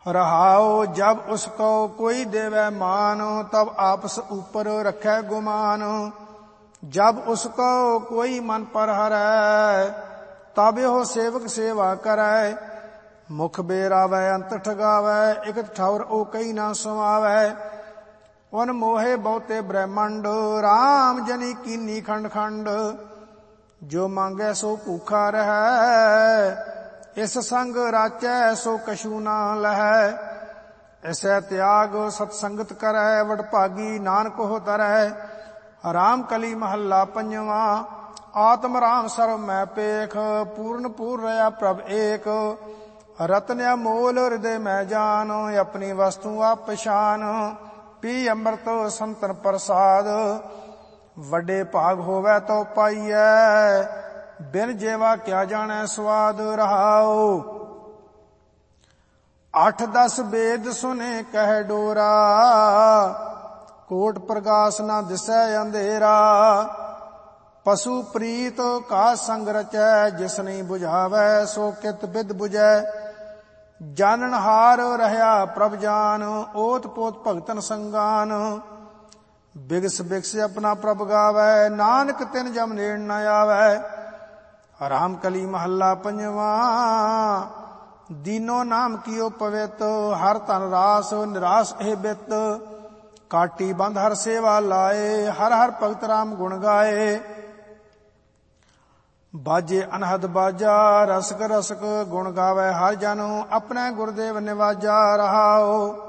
रहाओ जब उसको कोई देवै मान, तब आपस ऊपर रखै गुमान। जब उसको कोई मन पर हरै, तब यो सेवक सेवा करै। मुख बेरावै अंत ठगावै, इकत ठौर ओ कई ना समावै। उन मोहे बहुते ब्रह्मंड, राम जनी कीनी खंड खंड। जो मांगै सो भूखा रहै, इस संग राचै सो कछू ना लहै। ऐसै त्याग सतसंगत करै, वडभागी नानक हो तरै। राम कली महला पंजवा। आत्म राम सर्व मैं पेख, पूर्ण पूर्ण रया प्रभ एक। रतन अमोल हृदय मैं जान, अपनी वस्तु आप पछान। पी अमृत संतन प्रसाद, वड्डे भाग होवै तो पाइयै। बिन जेवा क्या जानै स्वाद रहाओ। 8-10 वेद सुने कह डोरा, कोट प्रकाश ना दिसै अंधेरा। पशु प्रीत का संग रचै, जिस नहीं बुझावै सो कित बिद बुझै। जानन हार रहया प्रभ जान, ओत पोत भगतन संगान। बिगस बिगस अपना प्रभ गावै, नानक तिन जम नेड़ न आवै। राम कली महला पंजवा। दीनो नाम कियो पवित, हर तन रास निराश ए बित। काटी बंद हर सेवा लाए, हर हर भगत राम गुण गाए। बाजे अनहद बाजा, रसक रसक गुण गावै हर जन। अपने गुरुदेव निवाजा रहाओ।